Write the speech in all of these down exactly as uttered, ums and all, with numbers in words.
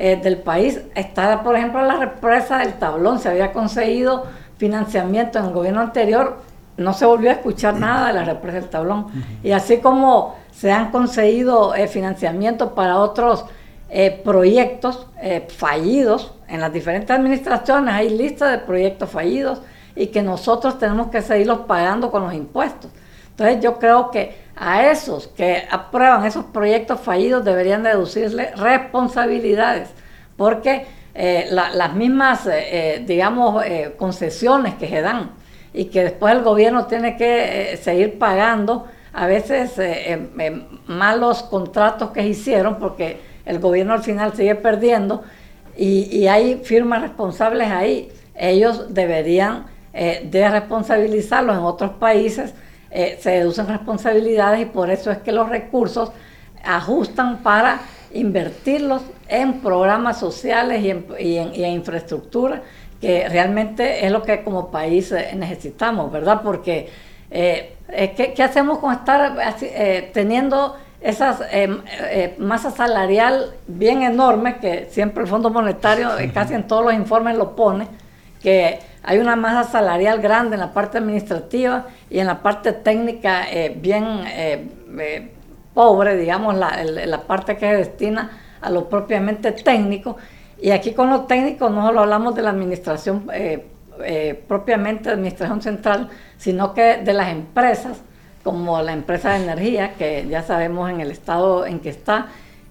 eh, del país. Está, por ejemplo, la represa del Tablón, se había conseguido financiamiento en el gobierno anterior, no se volvió a escuchar nada de la represa del Tablón. Uh-huh. Y así como se han conseguido eh, financiamiento para otros eh, proyectos eh, fallidos en las diferentes administraciones, hay listas de proyectos fallidos y que nosotros tenemos que seguirlos pagando con los impuestos. Entonces yo creo que a esos que aprueban esos proyectos fallidos deberían deducirle responsabilidades, porque eh, la, las mismas, eh, digamos, eh, concesiones que se dan y que después el gobierno tiene que eh, seguir pagando, a veces eh, eh, eh, malos contratos que hicieron, porque el gobierno al final sigue perdiendo y, y hay firmas responsables ahí. Ellos deberían eh, de responsabilizarlos. En otros países eh, se deducen responsabilidades y por eso es que los recursos ajustan para invertirlos en programas sociales y en, y en, y en infraestructura, que realmente es lo que como país eh, necesitamos, ¿verdad? Porque eh, ¿qué, ¿qué hacemos con estar eh, teniendo esas eh, eh, masa salarial bien enorme, que siempre el Fondo Monetario eh, casi en todos los informes lo pone, que hay una masa salarial grande en la parte administrativa y en la parte técnica eh, bien eh, eh, pobre, digamos, la, la parte que se destina a lo propiamente técnico? Y aquí con lo técnico no solo hablamos de la administración eh, eh, propiamente de administración central, sino que de las empresas, como la empresa de energía, que ya sabemos en el estado en que está.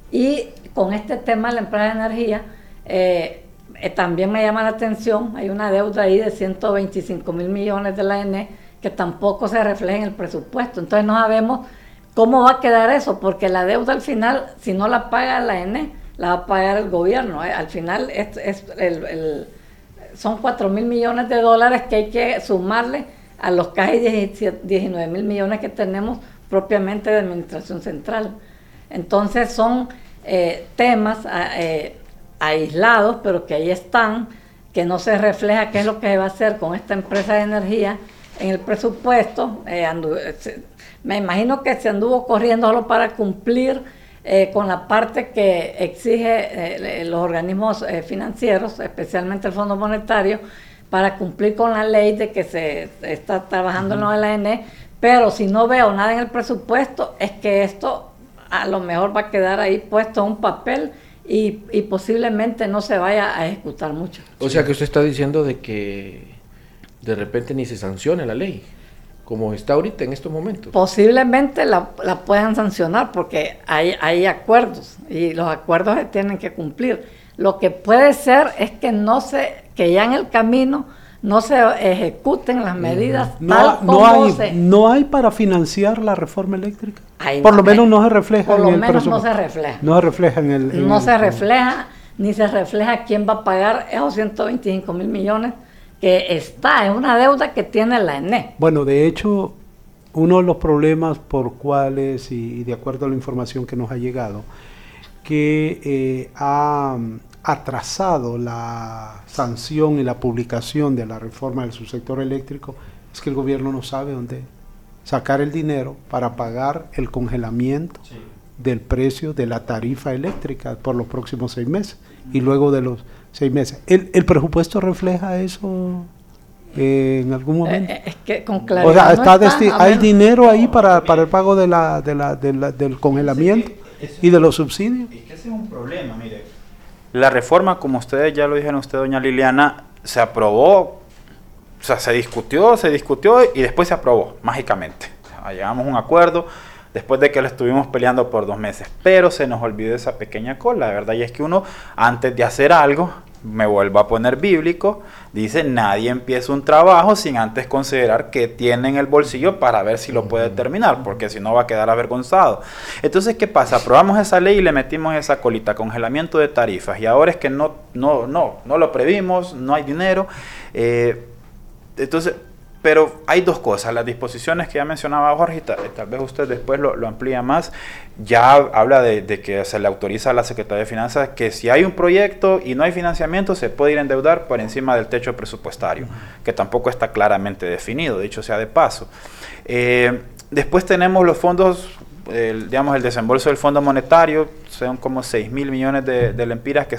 Y con este tema de la empresa de energía, eh, eh, también me llama la atención, hay una deuda ahí de ciento veinticinco mil millones de la A N E que tampoco se refleja en el presupuesto. Entonces no sabemos cómo va a quedar eso, porque la deuda al final, si no la paga la A N E, la va a pagar el gobierno. ¿eh? Al final es, es el, el, son cuatro mil millones de dólares que hay que sumarle a los casi diecinueve mil millones que tenemos propiamente de administración central. Entonces son eh, temas eh, aislados, pero que ahí están, que no se refleja qué es lo que se va a hacer con esta empresa de energía en el presupuesto. Eh, andu- se, me imagino que se anduvo corriendo solo para cumplir eh, con la parte que exige eh, los organismos eh, financieros, especialmente el Fondo Monetario, para cumplir con la ley de que se está trabajando en lo de la A N E, pero si no veo nada en el presupuesto, es que esto a lo mejor va a quedar ahí puesto en un papel y, y posiblemente no se vaya a ejecutar mucho. O sea que usted está diciendo de que de repente ni se sancione la ley, como está ahorita en estos momentos. Posiblemente la, la puedan sancionar porque hay, hay acuerdos y los acuerdos se tienen que cumplir. Lo que puede ser es que no se, que ya en el camino no se ejecuten las medidas no, tal como no hay, se... no hay para financiar la reforma eléctrica. Hay, por lo menos no se refleja por en lo el menos presupuesto. no se refleja. No se refleja en el... En no el, se refleja, ni se refleja quién va a pagar esos ciento veinticinco mil millones que está en una deuda que tiene la A N E. Bueno, de hecho, uno de los problemas por cuales, y, y de acuerdo a la información que nos ha llegado, que eh, ha atrasado la sanción y la publicación de la reforma del subsector eléctrico, es que el gobierno no sabe dónde sacar el dinero para pagar el congelamiento sí. del precio de la tarifa eléctrica por los próximos seis meses y luego de los seis meses. ¿El, el presupuesto refleja eso eh, en algún momento? Eh, es que con claridad o sea, está no está, desti- ¿hay dinero ahí para, para el pago de la, de la, de la, del congelamiento y de los subsidios? Es que ese es un problema, mire. La reforma, como ustedes ya lo dijeron usted, doña Liliana, se aprobó, o sea, se discutió, se discutió y después se aprobó, mágicamente. O sea, llegamos a un acuerdo después de que lo estuvimos peleando por dos meses, pero se nos olvidó esa pequeña cola, de verdad, y es que uno, antes de hacer algo, me vuelvo a poner bíblico, dice, nadie empieza un trabajo sin antes considerar que tiene en el bolsillo para ver si lo puede terminar, porque si no va a quedar avergonzado. Entonces, ¿qué pasa? Aprobamos esa ley y le metimos esa colita, congelamiento de tarifas, y ahora es que no, no, no, no lo previmos, no hay dinero, eh, entonces... Pero hay dos cosas, las disposiciones que ya mencionaba Jorge, tal, tal vez usted después lo, lo amplía más, ya habla de, de que se le autoriza a la Secretaría de Finanzas que si hay un proyecto y no hay financiamiento se puede ir a endeudar por encima del techo presupuestario, que tampoco está claramente definido, dicho sea de paso. Eh, después tenemos los fondos, el, digamos el desembolso del Fondo Monetario, son como seis mil millones de, de lempiras que